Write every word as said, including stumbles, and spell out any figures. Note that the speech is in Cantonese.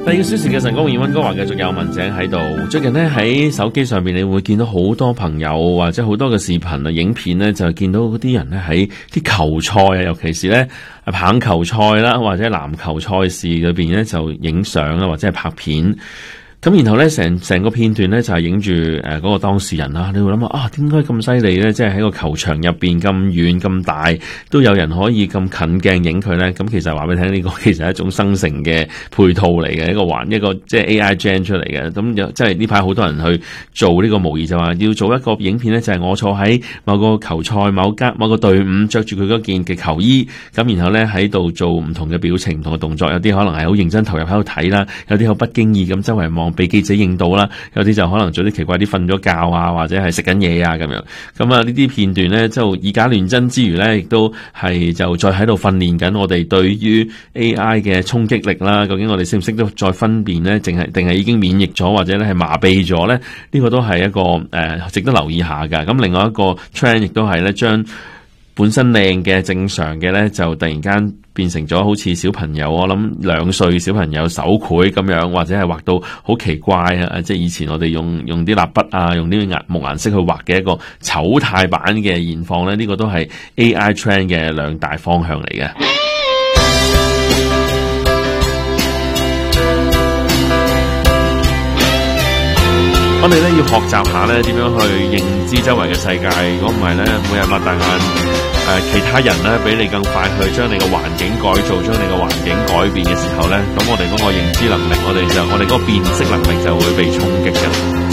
第二個小時嘅晨光與溫哥華繼續有文井喺度。最近呢，喺手機上面你會見到好多朋友或者好多嘅視頻啊、影片呢，就見到嗰啲人呢喺啲球賽啊，尤其是呢棒球賽啦或者籃球賽事裏邊呢，就影相啦或者係拍片。咁然後咧，成成個片段咧就係影住誒嗰個當事人啦。你會諗啊，點解咁犀利咧？即係喺個球場入邊咁遠咁大，都有人可以咁近鏡影佢咧。咁其實話俾你聽，呢個其實係一種生成嘅配套嚟嘅，一個環一個即係 A I gen 出嚟嘅。咁有即係呢排好多人去做呢個模擬，就話要做一個影片咧，就係我坐喺某個球賽某間某個隊伍，着住佢嗰件嘅球衣，咁然後咧喺度做唔同嘅表情、唔同嘅動作。有啲可能係好認真投入喺度睇啦，有啲好不經意咁周圍望。被記者影到啦，有啲就可能做啲奇怪啲瞓咗覺啊，或者係食緊嘢啊咁樣。咁啊呢啲片段咧，就以假亂真之餘咧，亦都係就再喺度訓練緊我哋對於 A I 嘅衝擊力啦。究竟我哋識唔識得再分辨咧？定係定係已經免疫咗，或者咧係麻痹咗咧？呢、這個都係一個誒、呃、值得留意下㗎。咁另外一個 trend 亦都係咧，將本身靚嘅正常嘅咧，就突然間變成咗好似小朋友，我諗兩歲小朋友手繪咁樣，或者係畫到好奇怪啊！即係以前我哋用用啲蠟筆啊，用啲顏木顏色去畫嘅一個醜態版嘅現況咧，呢、這個都係 A I trend 嘅兩大方向嚟嘅。我哋咧要學習下咧點樣去認知周圍嘅世界，如果唔係咧，每日擘大眼，誒、呃、其他人咧比你更快去將你嘅環境改造，將你嘅環境改變嘅時候咧，咁我哋嗰個認知能力，我哋就我哋嗰個辨識能力就會被衝擊嘅。